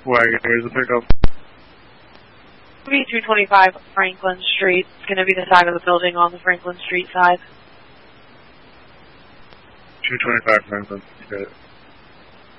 Wagon, here's the pickup. It'll be 225 Franklin Street. It's going to be the side of the building on the Franklin Street side. 225 Franklin. Okay.